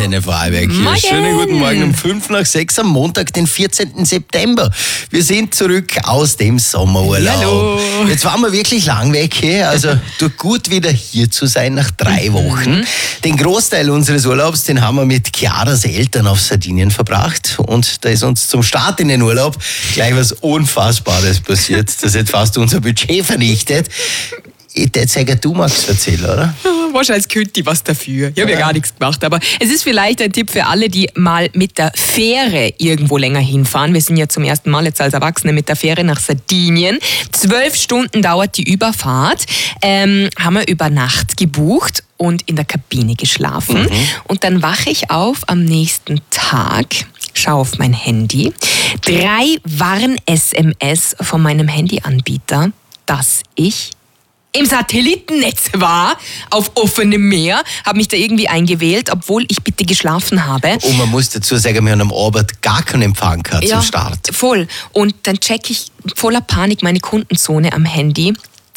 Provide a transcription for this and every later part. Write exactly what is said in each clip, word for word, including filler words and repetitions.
Antenne Vorarlberg hier. Morgen. Schönen guten Morgen um fünf nach sechs am Montag, den vierzehnten September. Wir sind zurück aus dem Sommerurlaub. Hallo. Jetzt waren wir wirklich lang weg, hey? Also tut gut, wieder hier zu sein nach drei Wochen. Den Großteil unseres Urlaubs, den haben wir mit Chiaras Eltern auf Sardinien verbracht. Und da ist uns zum Start in den Urlaub gleich was Unfassbares passiert. Das hat fast unser Budget vernichtet. Ich würde sagen, du magst erzählen, oder? Wahrscheinlich könnte ich was dafür. Ich habe ja gar nichts gemacht, aber es ist vielleicht ein Tipp für alle, die mal mit der Fähre irgendwo länger hinfahren. Wir sind ja zum ersten Mal jetzt als Erwachsene mit der Fähre nach Sardinien. Zwölf Stunden dauert die Überfahrt. Ähm, haben wir über Nacht gebucht und in der Kabine geschlafen. Mhm. Und dann wache ich auf am nächsten Tag, schaue auf mein Handy. Drei Warn-S M S von meinem Handyanbieter, dass ich im Satellitennetz war, auf offenem Meer, habe mich da irgendwie eingewählt, obwohl ich bitte geschlafen habe. Und man muss dazu sagen, wir haben am Abend gar keinen Empfang gehabt Ja, zum Start. voll. Und dann checke ich voller Panik meine Kundenzone am Handy.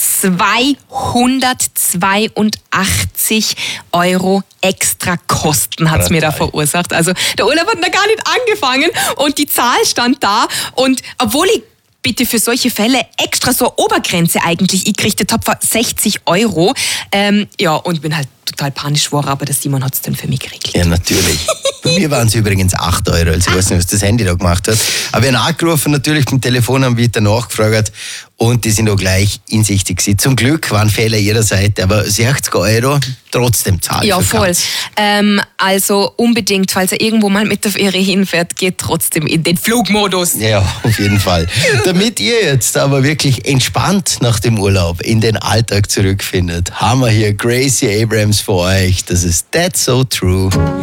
zweihundertzweiundachtzig Euro extra Kosten hat es mir da verursacht. Also der Urlaub hat da gar nicht angefangen und die Zahl stand da. Und obwohl ich bitte für solche Fälle extra so eine Obergrenze eigentlich eingerichtet habe, war sechzig Euro. Ähm, ja, und bin halt total panisch geworden, aber der Simon hat es dann für mich geregelt. Ja, natürlich. Bei mir waren es übrigens acht Euro, also ich weiß nicht, was das Handy da gemacht hat. Aber wir haben angerufen, natürlich beim Telefonanbieter nachgefragt und die sind auch gleich insichtig gewesen. Zum Glück waren Fehler ihrer Seite, aber sechzig Euro trotzdem zahlt. Ja, voll. Ähm, also unbedingt, falls er irgendwo mal mit der Fähre hinfährt, geht trotzdem in den Flugmodus. Ja, auf jeden Fall. Damit ihr jetzt aber wirklich entspannt nach dem Urlaub in den Alltag zurückfindet, haben wir hier Gracie Abrams für euch. Das ist That's So True.